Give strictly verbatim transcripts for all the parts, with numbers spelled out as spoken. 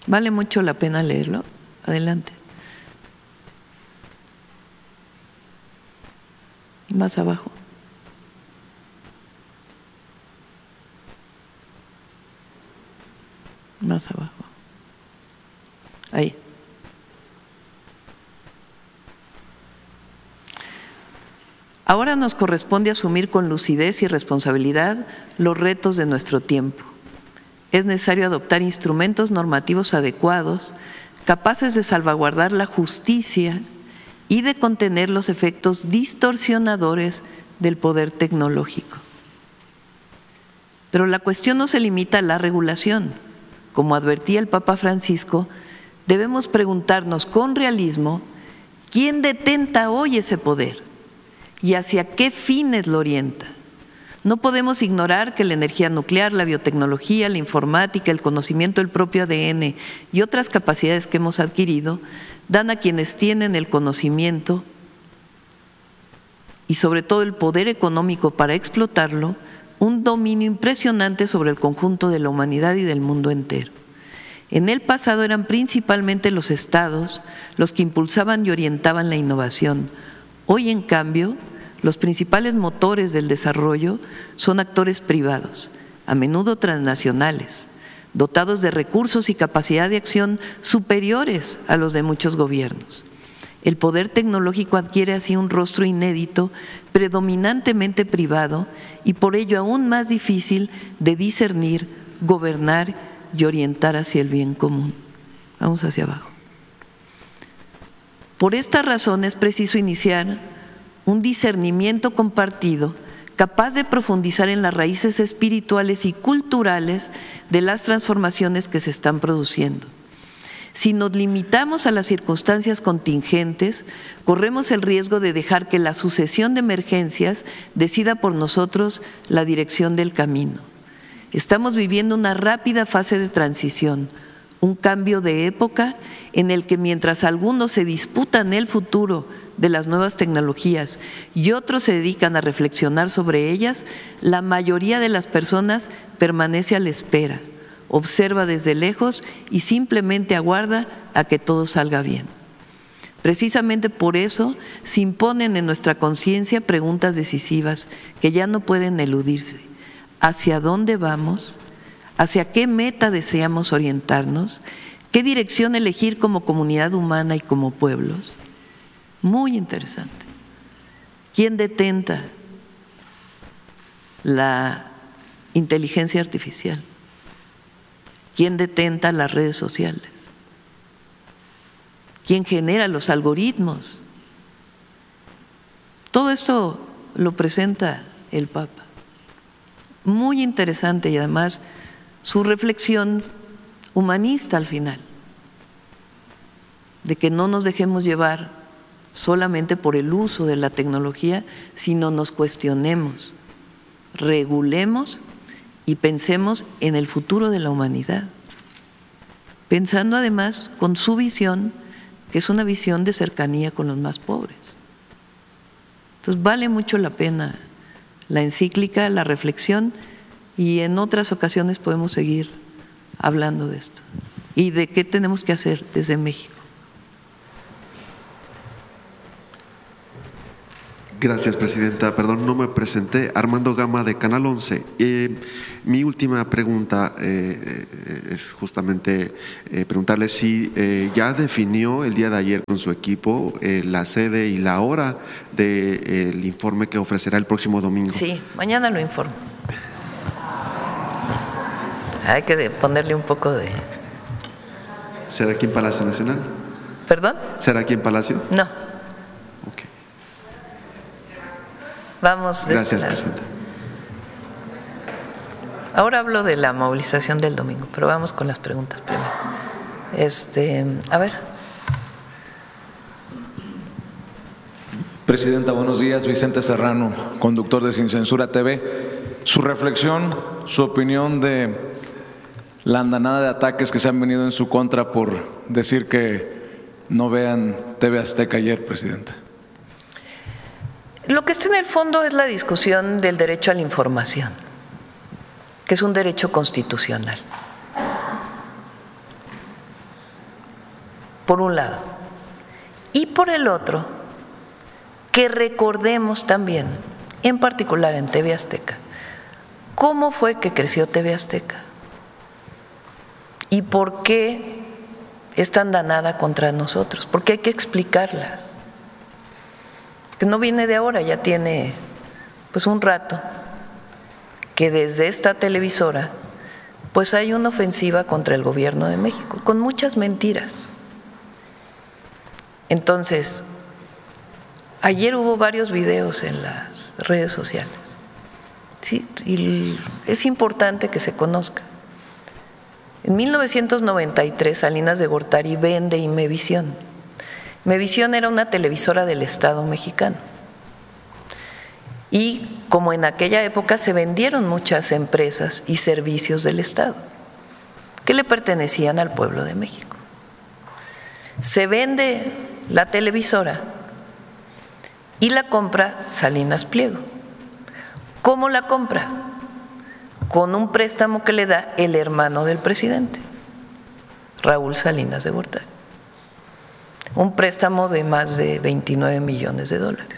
Vale mucho la pena leerlo. Adelante. Más abajo. Más abajo. Ahí. Ahora nos corresponde asumir con lucidez y responsabilidad los retos de nuestro tiempo. Es necesario adoptar instrumentos normativos adecuados, capaces de salvaguardar la justicia y de contener los efectos distorsionadores del poder tecnológico. Pero la cuestión no se limita a la regulación. Como advertía el Papa Francisco, debemos preguntarnos con realismo quién detenta hoy ese poder y hacia qué fines lo orienta. No podemos ignorar que la energía nuclear, la biotecnología, la informática, el conocimiento del propio A D N y otras capacidades que hemos adquirido dan a quienes tienen el conocimiento y sobre todo el poder económico para explotarlo, un dominio impresionante sobre el conjunto de la humanidad y del mundo entero. En el pasado eran principalmente los estados los que impulsaban y orientaban la innovación. Hoy, en cambio, los principales motores del desarrollo son actores privados, a menudo transnacionales, dotados de recursos y capacidad de acción superiores a los de muchos gobiernos. El poder tecnológico adquiere así un rostro inédito, predominantemente privado y por ello aún más difícil de discernir, gobernar y orientar hacia el bien común. Vamos hacia abajo. Por esta razón es preciso iniciar un discernimiento compartido capaz de profundizar en las raíces espirituales y culturales de las transformaciones que se están produciendo. Si nos limitamos a las circunstancias contingentes, corremos el riesgo de dejar que la sucesión de emergencias decida por nosotros la dirección del camino. Estamos viviendo una rápida fase de transición, un cambio de época en el que mientras algunos se disputan el futuro de las nuevas tecnologías y otros se dedican a reflexionar sobre ellas, la mayoría de las personas permanece a la espera, observa desde lejos y simplemente aguarda a que todo salga bien. Precisamente por eso se imponen en nuestra conciencia preguntas decisivas que ya no pueden eludirse. ¿Hacia dónde vamos? ¿Hacia qué meta deseamos orientarnos? ¿Qué dirección elegir como comunidad humana y como pueblos? Muy interesante. ¿Quién detenta la inteligencia artificial? ¿Quién detenta las redes sociales? ¿Quién genera los algoritmos? Todo esto lo presenta el Papa. Muy interesante y además su reflexión humanista al final, de que no nos dejemos llevar solamente por el uso de la tecnología, sino nos cuestionemos, regulemos y pensemos en el futuro de la humanidad, pensando además con su visión, que es una visión de cercanía con los más pobres. Entonces vale mucho la pena la encíclica, la reflexión, y en otras ocasiones podemos seguir hablando de esto y de qué tenemos que hacer desde México. Gracias, Presidenta. Perdón, no me presenté. Armando Gama, de Canal once. Eh, mi última pregunta eh, es justamente eh, preguntarle si eh, ya definió el día de ayer con su equipo eh, la sede y la hora del de, eh, informe que ofrecerá el próximo domingo. Sí, mañana lo informo. Hay que ponerle un poco de… ¿Será aquí en Palacio Nacional? ¿Perdón? ¿Será aquí en Palacio? No. Ok. Vamos. Gracias, Presidenta. Ahora hablo de la movilización del domingo, pero vamos con las preguntas primero. Este, a ver. Presidenta, buenos días. Vicente Serrano, conductor de Sin Censura T V. Su reflexión, su opinión de la andanada de ataques que se han venido en su contra por decir que no vean T V Azteca ayer, Presidenta. Lo que está en el fondo es la discusión del derecho a la información, que es un derecho constitucional. por un lado. Y por el otro, que recordemos también, en particular en T V Azteca, cómo fue que creció T V Azteca y por qué es tan danada contra nosotros, porque hay que explicarla, que no viene de ahora, ya tiene pues un rato que desde esta televisora pues hay una ofensiva contra el gobierno de México, con muchas mentiras. Entonces, ayer hubo varios videos en las redes sociales, sí, y es importante que se conozca. En mil novecientos noventa y tres, Salinas de Gortari vende Imevisión. Imevisión era una televisora del Estado mexicano. Y como en aquella época se vendieron muchas empresas y servicios del Estado que le pertenecían al pueblo de México. Se vende la televisora y la compra Salinas Pliego. ¿Cómo la compra? Con un préstamo que le da el hermano del presidente, Raúl Salinas de Gortari. Un préstamo de más de veintinueve millones de dólares.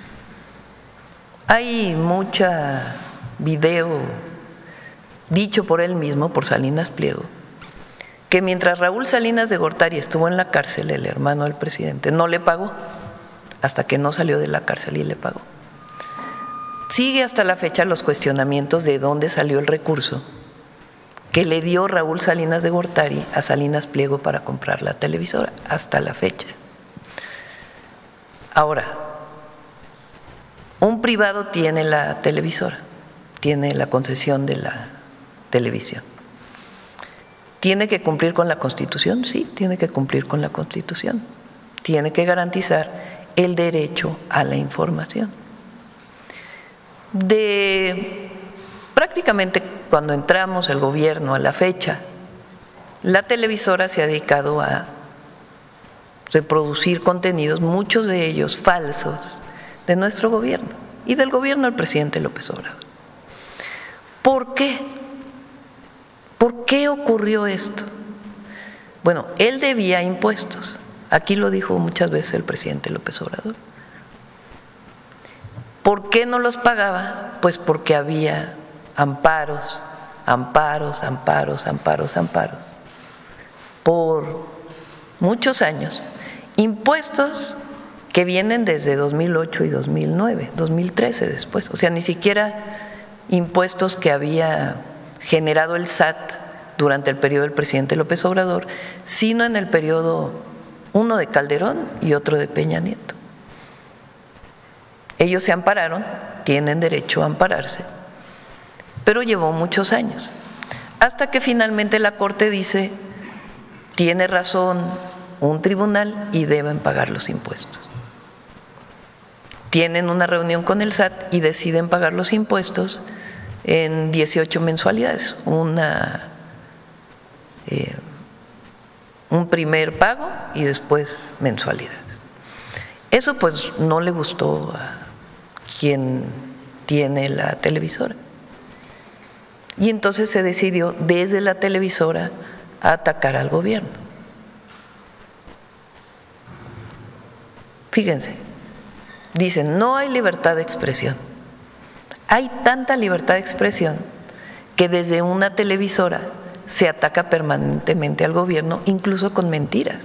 Hay mucha video dicho por él mismo, por Salinas Pliego, que mientras Raúl Salinas de Gortari estuvo en la cárcel, el hermano del presidente no le pagó, hasta que no salió de la cárcel y le pagó. Sigue hasta la fecha los cuestionamientos de dónde salió el recurso que le dio Raúl Salinas de Gortari a Salinas Pliego para comprar la televisora, hasta la fecha. Ahora, un privado tiene la televisora, tiene la concesión de la televisión. ¿Tiene que cumplir con la Constitución? Sí, tiene que cumplir con la Constitución. Tiene que garantizar el derecho a la información. De prácticamente cuando entramos el gobierno a la fecha, la televisora se ha dedicado a reproducir contenidos, muchos de ellos falsos, de nuestro gobierno y del gobierno del presidente López Obrador. ¿Por qué? ¿Por qué ocurrió esto? Bueno, él debía impuestos. Aquí lo dijo muchas veces el presidente López Obrador. ¿Por qué no los pagaba? Pues porque había amparos, amparos, amparos, amparos, amparos. Por muchos años. Impuestos que vienen desde dos mil ocho y dos mil nueve, dos mil trece después. O sea, ni siquiera impuestos que había generado el S A T durante el periodo del presidente López Obrador, sino en el periodo uno de Calderón y otro de Peña Nieto. Ellos se ampararon, tienen derecho a ampararse, pero llevó muchos años, hasta que finalmente la Corte dice, tiene razón un tribunal y deben pagar los impuestos. Tienen una reunión con el S A T y deciden pagar los impuestos en dieciocho mensualidades, una, eh, un primer pago y después mensualidades. Eso pues no le gustó a quien tiene la televisora. Y entonces se decidió desde la televisora a atacar al gobierno. Fíjense, dicen, no hay libertad de expresión. Hay tanta libertad de expresión que desde una televisora se ataca permanentemente al gobierno, incluso con mentiras.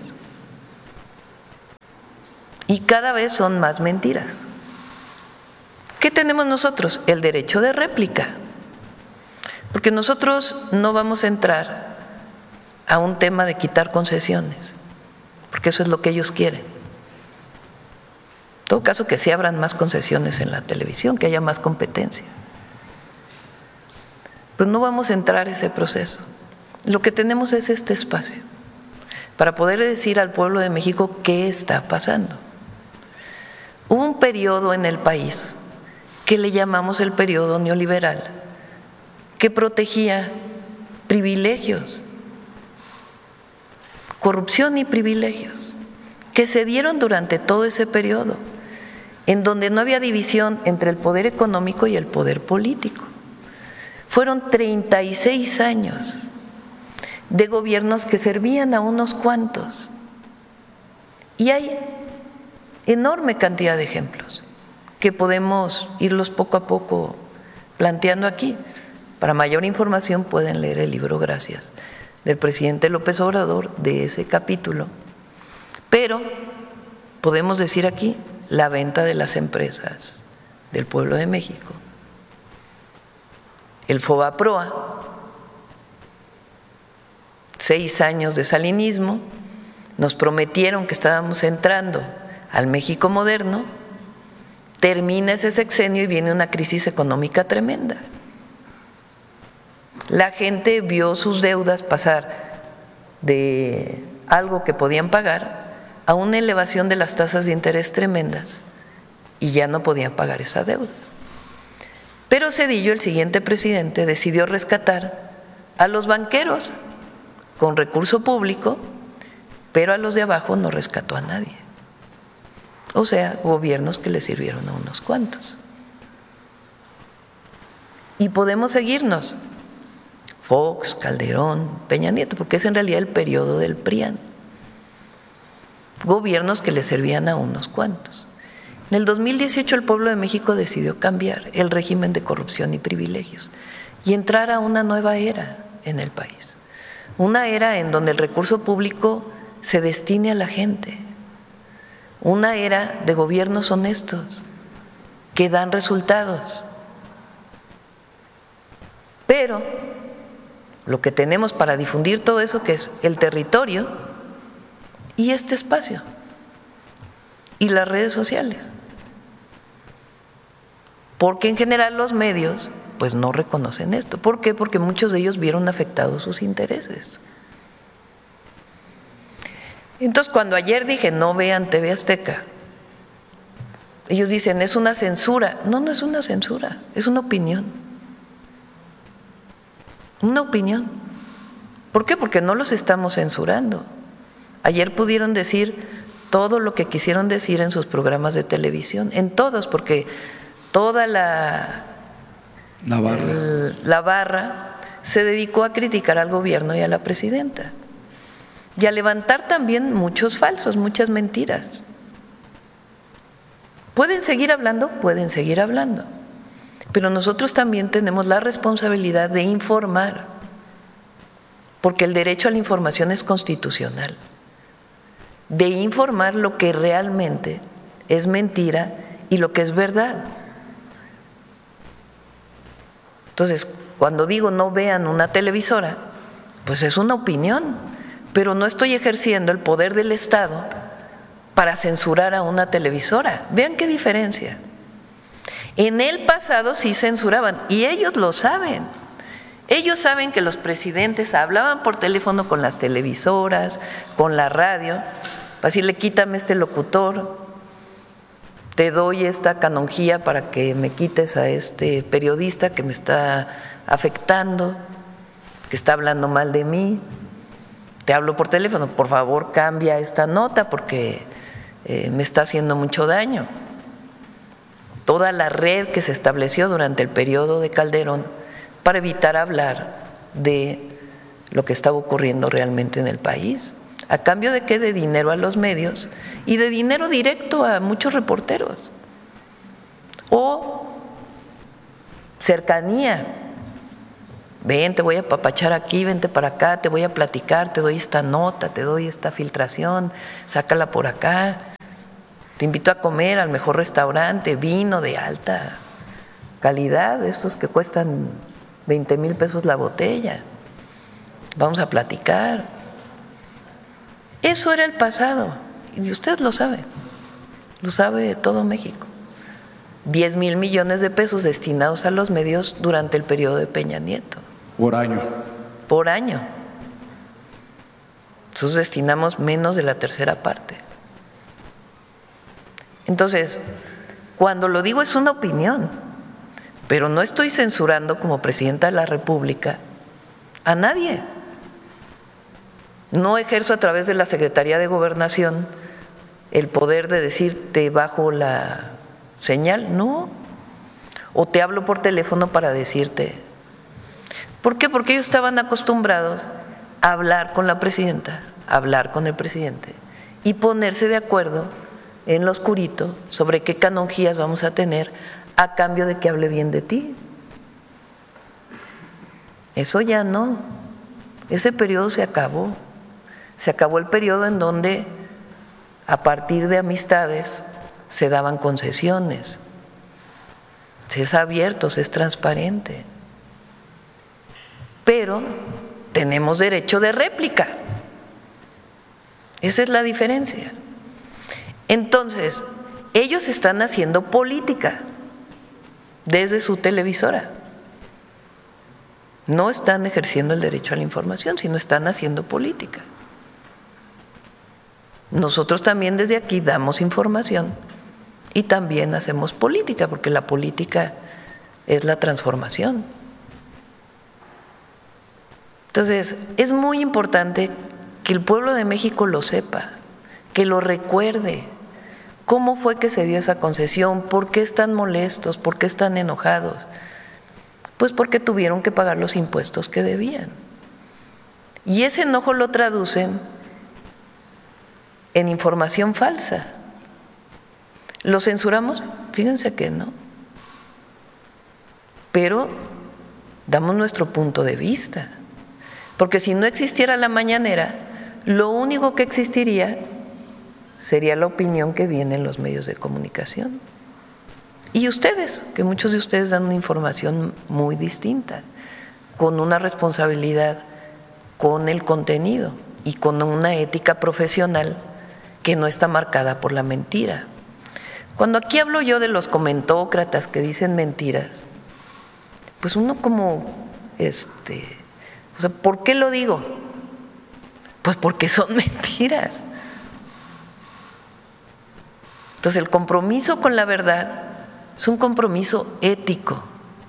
Y cada vez son más mentiras. ¿Qué tenemos nosotros? El derecho de réplica. Porque nosotros no vamos a entrar a un tema de quitar concesiones, porque eso es lo que ellos quieren. En todo caso, que se abran más concesiones en la televisión, que haya más competencia. Pero no vamos a entrar a ese proceso. Lo que tenemos es este espacio para poder decir al pueblo de México qué está pasando. Hubo un periodo en el país que le llamamos el periodo neoliberal, que protegía privilegios, corrupción y privilegios, que se dieron durante todo ese periodo, en donde no había división entre el poder económico y el poder político. Fueron treinta y seis años de gobiernos que servían a unos cuantos Y hay enorme cantidad de ejemplos que podemos irlos poco a poco planteando aquí. Para mayor información pueden leer el libro Gracias del presidente López Obrador de ese capítulo. Pero podemos decir aquí la venta de las empresas del pueblo de México, el FOBAPROA, seis años de salinismo, nos prometieron que estábamos entrando al México moderno, termina ese sexenio y viene una crisis económica tremenda. La gente vio sus deudas pasar de algo que podían pagar a una elevación de las tasas de interés tremendas y ya no podían pagar esa deuda. Pero Zedillo, el siguiente presidente, decidió rescatar a los banqueros con recurso público, pero a los de abajo no rescató a nadie. O sea, gobiernos que le sirvieron a unos cuantos. Y podemos seguirnos. Fox, Calderón, Peña Nieto, porque es en realidad el periodo del PRIAN. Gobiernos que le servían a unos cuantos. En el dos mil dieciocho el pueblo de México decidió cambiar el régimen de corrupción y privilegios y entrar a una nueva era en el país. Una era en donde el recurso público se destine a la gente. Una era de gobiernos honestos que dan resultados. Pero lo que tenemos para difundir todo eso, que es el territorio y este espacio y las redes sociales. Porque en general los medios pues no reconocen esto. ¿Por qué? Porque muchos de ellos vieron afectados sus intereses. Entonces, cuando ayer dije no vean T V Azteca, ellos dicen es una censura. No, no es una censura, es una opinión. Una opinión. ¿Por qué? Porque no los estamos censurando. Ayer pudieron decir todo lo que quisieron decir en sus programas de televisión, en todos, porque toda la, la, barra. El, la barra se dedicó a criticar al gobierno y a la presidenta y a levantar también muchos falsos, muchas mentiras. ¿Pueden seguir hablando? Pueden seguir hablando. Pero nosotros también tenemos la responsabilidad de informar, porque el derecho a la información es constitucional, de informar lo que realmente es mentira y lo que es verdad. Entonces, cuando digo no vean una televisora, pues es una opinión, pero no estoy ejerciendo el poder del Estado para censurar a una televisora. Vean qué diferencia. En el pasado sí censuraban y ellos lo saben. Ellos saben que los presidentes hablaban por teléfono con las televisoras, con la radio, para decirle quítame este locutor, te doy esta canonjía para que me quites a este periodista que me está afectando, que está hablando mal de mí. Te hablo por teléfono, por favor cambia esta nota porque eh, me está haciendo mucho daño. Toda la red que se estableció durante el periodo de Calderón para evitar hablar de lo que estaba ocurriendo realmente en el país. ¿A cambio de qué? De dinero a los medios y de dinero directo a muchos reporteros. O cercanía. Ven, te voy a apapachar aquí, vente para acá, te voy a platicar, te doy esta nota, te doy esta filtración, sácala por acá. Te invito a comer al mejor restaurante, vino de alta calidad, estos que cuestan veinte mil pesos la botella. Vamos a platicar. Eso era el pasado, y usted lo sabe, lo sabe todo México. diez mil millones de pesos destinados a los medios durante el periodo de Peña Nieto. Por año. Por año. Nosotros destinamos menos de la tercera parte. Entonces, cuando lo digo es una opinión, pero no estoy censurando como presidenta de la República a nadie. No ejerzo a través de la Secretaría de Gobernación el poder de decirte bajo la señal, no. O te hablo por teléfono para decirte. ¿Por qué? Porque ellos estaban acostumbrados a hablar con la presidenta, a hablar con el presidente y ponerse de acuerdo en lo oscurito sobre qué canonjías vamos a tener a cambio de que hable bien de ti. Eso ya no. Ese periodo se acabó. Se acabó el periodo en donde a partir de amistades se daban concesiones. Se es abierto, se es transparente. Pero tenemos derecho de réplica. Esa es la diferencia. Entonces, ellos están haciendo política desde su televisora. No están ejerciendo el derecho a la información, sino están haciendo política. Nosotros también desde aquí damos información y también hacemos política, porque la política es la transformación. Entonces, es muy importante que el pueblo de México lo sepa, que lo recuerde. ¿Cómo fue que se dio esa concesión? ¿Por qué están molestos? ¿Por qué están enojados? Pues porque tuvieron que pagar los impuestos que debían. Y ese enojo lo traducen en información falsa. ¿Lo censuramos? Fíjense que no. Pero damos nuestro punto de vista. Porque si no existiera la mañanera, lo único que existiría sería la opinión que viene en los medios de comunicación. Y ustedes, que muchos de ustedes dan una información muy distinta, con una responsabilidad con el contenido y con una ética profesional que no está marcada por la mentira. Cuando aquí hablo yo de los comentócratas que dicen mentiras, pues uno como, este, o sea, ¿por qué lo digo? Pues porque son mentiras. Entonces el compromiso con la verdad es un compromiso ético.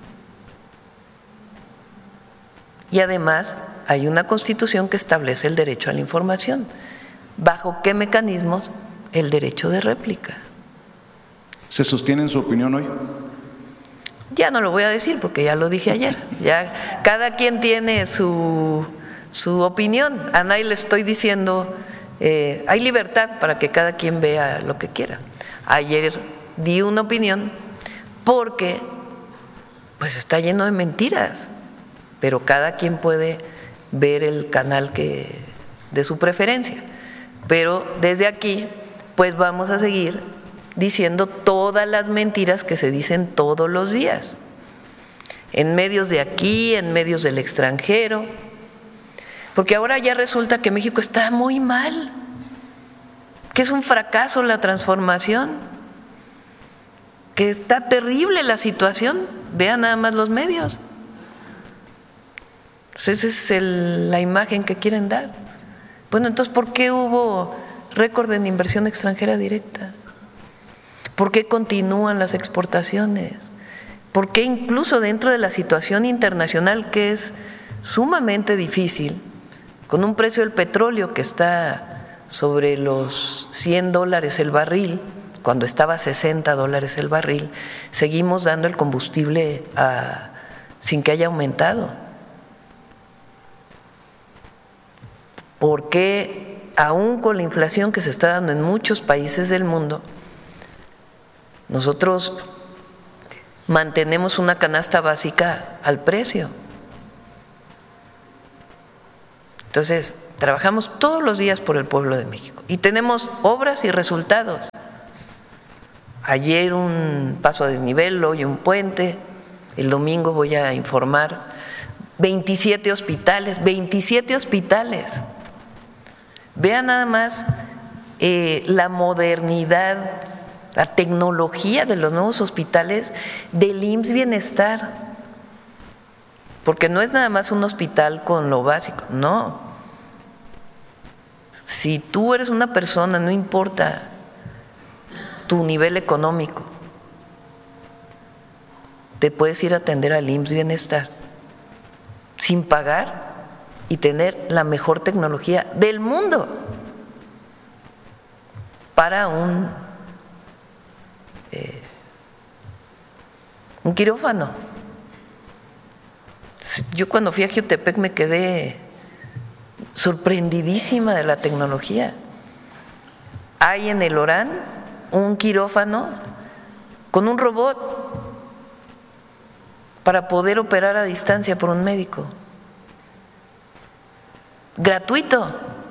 Y además hay una Constitución que establece el derecho a la información. ¿Bajo qué mecanismos? El derecho de réplica. ¿Se sostiene en su opinión hoy? Ya no lo voy a decir porque ya lo dije ayer. Ya cada quien tiene su, su opinión. A nadie le estoy diciendo, eh, hay libertad para que cada quien vea lo que quiera. Ayer di una opinión porque pues está lleno de mentiras, pero cada quien puede ver el canal que de su preferencia. Pero desde aquí pues vamos a seguir diciendo todas las mentiras que se dicen todos los días, en medios de aquí, en medios del extranjero, porque ahora ya resulta que México está muy mal, que es un fracaso la transformación, que está terrible la situación. Vean nada más los medios. Entonces esa es el, la imagen que quieren dar. Bueno, entonces, ¿por qué hubo récord en inversión extranjera directa? ¿Por qué continúan las exportaciones? ¿Por qué incluso dentro de la situación internacional, que es sumamente difícil, con un precio del petróleo que está sobre los cien dólares el barril, cuando estaba a sesenta dólares el barril, seguimos dando el combustible a, sin que haya aumentado? ¿Por qué, aún con la inflación que se está dando en muchos países del mundo, nosotros mantenemos una canasta básica al precio? Entonces, trabajamos todos los días por el pueblo de México y tenemos obras y resultados. Ayer un paso a desnivel, hoy un puente, el domingo voy a informar veintisiete hospitales, veintisiete hospitales. Vean nada más eh, la modernidad, la tecnología de los nuevos hospitales del I M S S Bienestar, porque no es nada más un hospital con lo básico, no. Si tú eres una persona, no importa tu nivel económico, te puedes ir a atender al I M S S Bienestar sin pagar y tener la mejor tecnología del mundo para un, eh, un quirófano. Yo cuando fui a Jiotepec me quedé sorprendidísima de la tecnología. hay en el Orán un quirófano con un robot para poder operar a distancia por un médico. Gratuito.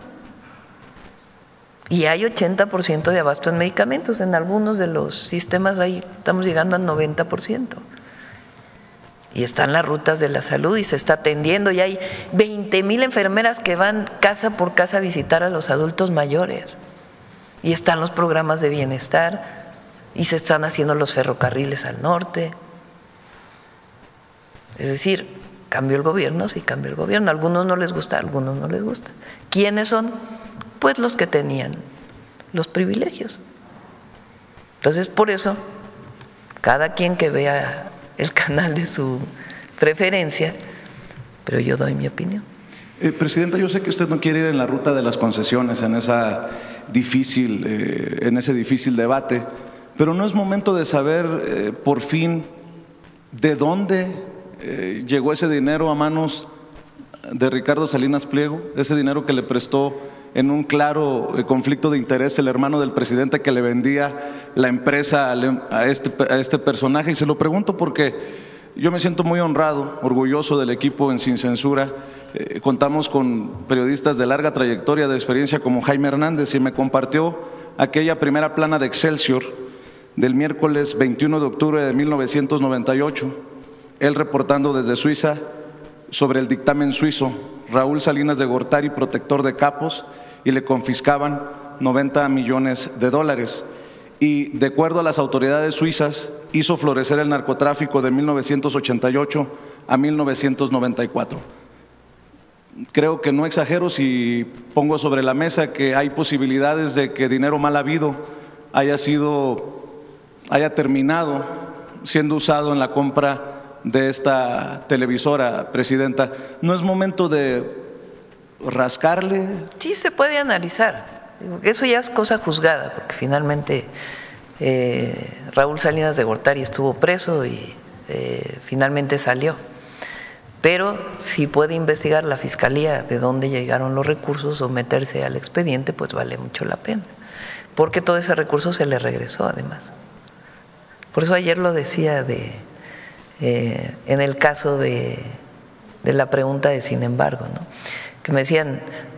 Y hay ochenta por ciento de abasto en medicamentos. En algunos de los sistemas ahí estamos llegando al noventa por ciento. Y están las rutas de la salud y se está atendiendo. Y hay veinte mil enfermeras que van casa por casa a visitar a los adultos mayores. Y están los programas de bienestar y se están haciendo los ferrocarriles al norte. Es decir, cambió el gobierno, sí cambió el gobierno. A algunos no les gusta, a algunos no les gusta. ¿Quiénes son? Pues los que tenían los privilegios. Entonces, por eso, cada quien que vea el canal de su preferencia, pero yo doy mi opinión. Eh, Presidenta, yo sé que usted no quiere ir en la ruta de las concesiones, en esa difícil, eh, en ese difícil debate, pero no es momento de saber eh, por fin de dónde eh, llegó ese dinero a manos de Ricardo Salinas Pliego, ese dinero que le prestó en un claro conflicto de interés el hermano del presidente que le vendía la empresa a este, a este personaje. Y se lo pregunto porque yo me siento muy honrado, orgulloso del equipo en Sin Censura. Eh, contamos con periodistas de larga trayectoria, de experiencia, como Jaime Hernández, y me compartió aquella primera plana de Excelsior del miércoles veintiuno de octubre de mil novecientos noventa y ocho, él reportando desde Suiza sobre el dictamen suizo. Raúl Salinas de Gortari, protector de capos, y le confiscaban noventa millones de dólares. Y de acuerdo a las autoridades suizas, hizo florecer el narcotráfico de mil novecientos ochenta y ocho a mil novecientos noventa y cuatro. Creo que no exagero si pongo sobre la mesa que hay posibilidades de que dinero mal habido haya sido, haya terminado siendo usado en la compra de esta televisora, Presidenta. ¿No es momento de rascarle? Sí, se puede analizar. Eso ya es cosa juzgada, porque finalmente eh, Raúl Salinas de Gortari estuvo preso y eh, finalmente salió. Pero si puede investigar la Fiscalía de dónde llegaron los recursos o meterse al expediente, pues vale mucho la pena, porque todo ese recurso se le regresó además. Por eso ayer lo decía de Eh, en el caso de, de la pregunta de sin embargo, ¿no? Que me decían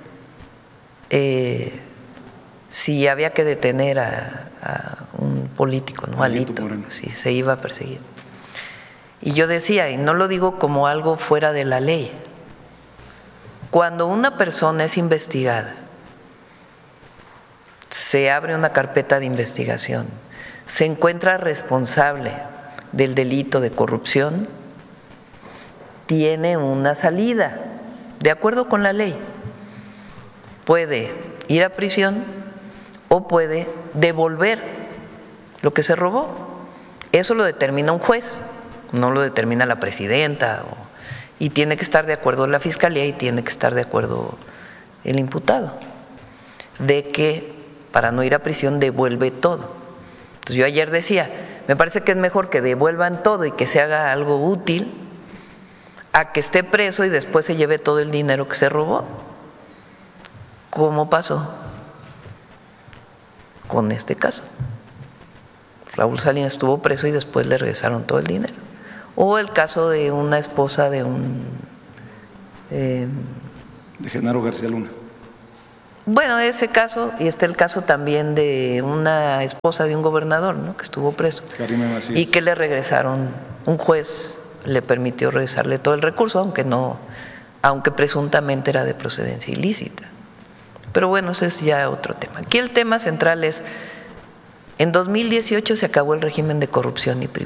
eh, si había que detener a, a un político, ¿no? Alito, si se iba a perseguir. Y yo decía, y no lo digo como algo fuera de la ley, cuando una persona es investigada, se abre una carpeta de investigación, se encuentra responsable del delito de corrupción, tiene una salida, de acuerdo con la ley. Puede ir a prisión o puede devolver lo que se robó. Eso lo determina un juez, no lo determina la presidenta, o, y tiene que estar de acuerdo la Fiscalía y tiene que estar de acuerdo el imputado, de que para no ir a prisión devuelve todo. Entonces yo ayer decía, me parece que es mejor que devuelvan todo y que se haga algo útil a que esté preso y después se lleve todo el dinero que se robó. ¿Cómo pasó con este caso? Raúl Salinas estuvo preso y después le regresaron todo el dinero. O el caso de una esposa de un… Eh, de Genaro García Luna. Bueno, ese caso, y está el caso también de una esposa de un gobernador, ¿no? Que estuvo preso y que le regresaron, un juez le permitió regresarle todo el recurso, aunque no, aunque presuntamente era de procedencia ilícita. Pero bueno, ese es ya otro tema. Aquí el tema central es, en dos mil dieciocho se acabó el régimen de corrupción y privilegio.